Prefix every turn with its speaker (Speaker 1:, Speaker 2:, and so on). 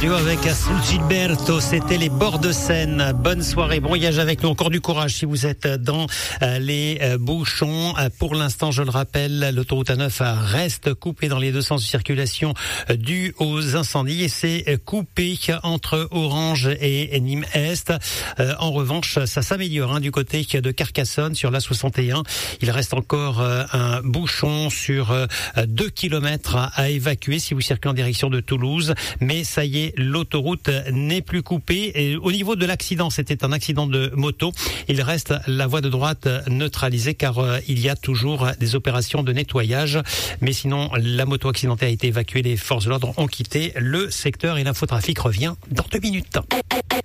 Speaker 1: duo avec Gilberto, c'était les bords de Seine. Bonne soirée, bon voyage avec nous, encore du courage si vous êtes dans les bouchons. Pour l'instant, je le rappelle, l'autoroute A9 reste coupée dans les deux sens de circulation dû aux incendies et c'est coupé entre Orange et Nîmes Est. En revanche, ça s'améliore du côté de Carcassonne sur l'A61. Il reste encore un bouchon sur 2 kilomètres à évacuer si vous circulez en direction de Toulouse, mais ça y est, l'autoroute n'est plus coupée. Et au niveau de l'accident, c'était un accident de moto. Il reste la voie de droite neutralisée car il y a toujours des opérations de nettoyage. Mais sinon, la moto accidentée a été évacuée. Les forces de l'ordre ont quitté le secteur et l'infotrafic revient dans 2 minutes.